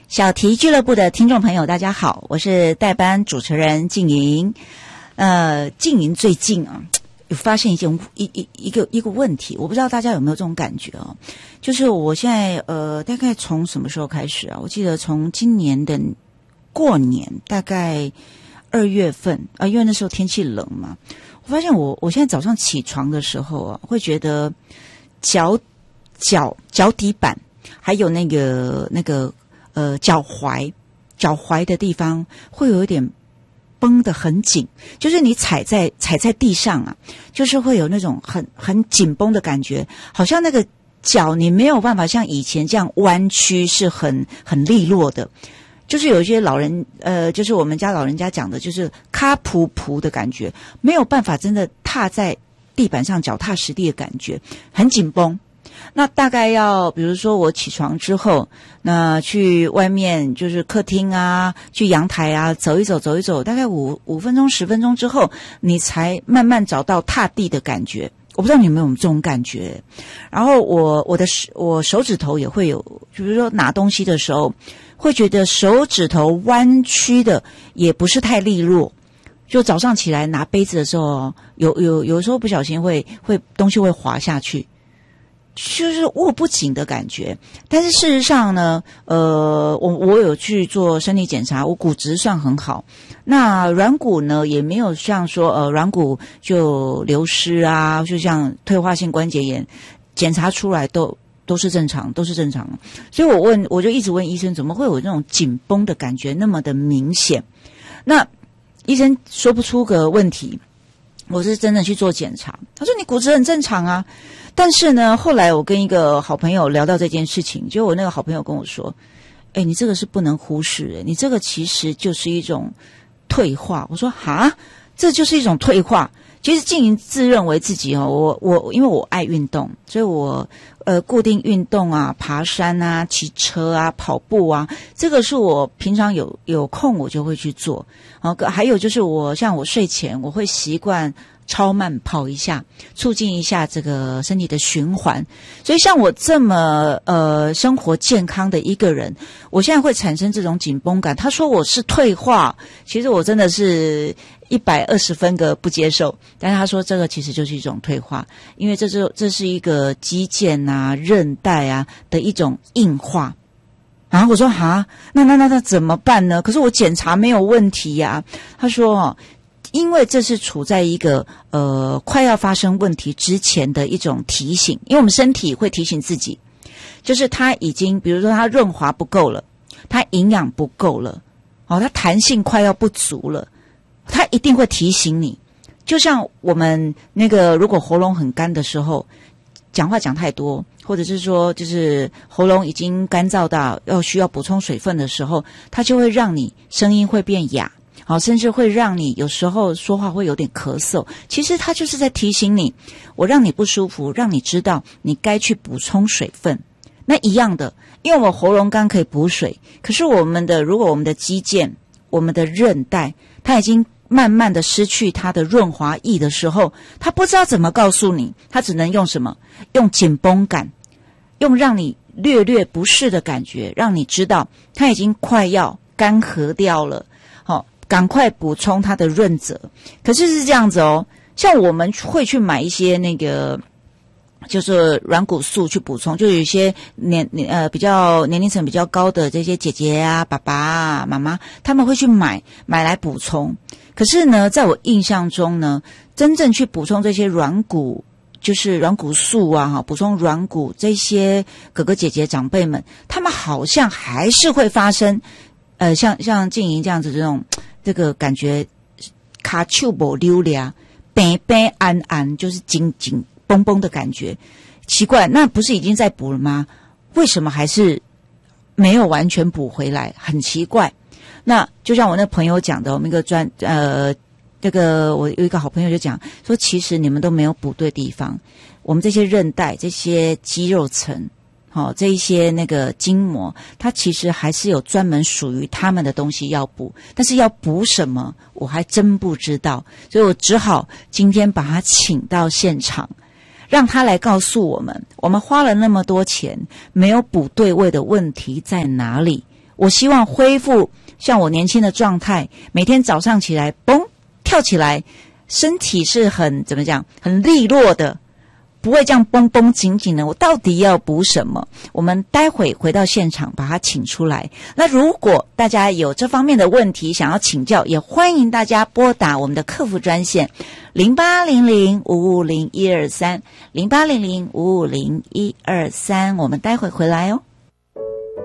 小题俱乐部的听众朋友，大家好，我是代班主持人静莹。静莹最近啊，有发现一个问题，我不知道大家有没有这种感觉哦，就是我现在大概从什么时候开始啊？我记得从今年的过年，大概2月份啊，因为那时候天气冷嘛，我发现我现在早上起床的时候啊，会觉得脚底板还有那个脚踝的地方会有一点绷得很紧，就是你踩在地上啊，就是会有那种很紧绷的感觉，好像那个脚你没有办法像以前这样弯曲，是很利落的。就是有一些老人就是我们家老人家讲的，就是卡噗噗的感觉，没有办法真的踏在地板上脚踏实地的感觉，很紧绷。那大概要比如说我起床之后，那去外面就是客厅啊，去阳台啊走一走，大概5分钟10分钟之后，你才慢慢找到踏地的感觉。我不知道你有没有这种感觉。然后我手指头也会有，比如说拿东西的时候，会觉得手指头弯曲的也不是太利落。就早上起来拿杯子的时候，有时候不小心会东西会滑下去。就是握不紧的感觉，但是事实上呢，我有去做身体检查，我骨质算很好，那软骨呢也没有像说软骨就流失啊，就像退化性关节炎，检查出来都是正常，所以我就一直问医生，怎么会有那种紧绷的感觉那么的明显？那医生说不出个问题。我是真的去做检查，他说你骨质很正常啊，但是呢，后来我跟一个好朋友聊到这件事情，就我那个好朋友跟我说，你这个是不能忽视，你这个其实就是一种退化。我说哈，这就是一种退化。其实静莹自认为自己我因为我爱运动，所以我固定运动啊，爬山啊，骑车啊，跑步啊，这个是我平常有空我就会去做。还有就是像我睡前我会习惯超慢跑一下，促进一下这个身体的循环。所以像我这么生活健康的一个人，我现在会产生这种紧绷感。他说我是退化，其实我真的是120分个不接受，但是他说这个其实就是一种退化，因为这是一个肌腱啊、韧带啊的一种硬化。然后我说哈，那怎么办呢？可是我检查没有问题呀。他说因为这是处在一个快要发生问题之前的一种提醒，因为我们身体会提醒自己，就是它已经比如说它润滑不够了，它营养不够了，它弹性快要不足了，它一定会提醒你。就像我们那个如果喉咙很干的时候，讲话讲太多，或者是说就是喉咙已经干燥到需要补充水分的时候，它就会让你声音会变哑，甚至会让你有时候说话会有点咳嗽。其实它就是在提醒你，我让你不舒服，让你知道你该去补充水分。那一样的，因为我喉咙干可以补水，可是如果我们的肌腱、我们的韧带，它已经慢慢的失去它的润滑液的时候，它不知道怎么告诉你，它只能用什么？用紧绷感，用让你略不适的感觉，让你知道它已经快要干涸掉了，赶快补充它的润泽。可是这样子像我们会去买一些那个就是软骨素去补充，就有一些比较年龄层比较高的这些姐姐啊、爸爸啊、妈妈，他们会去买来补充。可是呢，在我印象中呢，真正去补充这些软骨，就是软骨素啊，补充软骨，这些哥哥姐姐长辈们，他们好像还是会发生像静莹这样子这个感觉卡丘不溜俩白白安安，就是紧紧绷绷的感觉。奇怪，那不是已经在补了吗？为什么还是没有完全补回来？很奇怪。那就像我那朋友讲的，我们一个我有一个好朋友就讲说，其实你们都没有补对地方。我们这些韧带、这些肌肉层，这一些那个筋膜，它其实还是有专门属于他们的东西要补，但是要补什么，我还真不知道，所以我只好今天把他请到现场，让他来告诉我们花了那么多钱没有补对位的问题在哪里。 我希望恢复像我年轻的状态，每天早上起来嘣跳起来，身体是很怎么讲，很利落的，不会这样绷绷紧紧的。我到底要补什么？我们待会回到现场把它请出来。那如果大家有这方面的问题想要请教，也欢迎大家拨打我们的客服专线0800550123 0800550123，我们待会回来哦。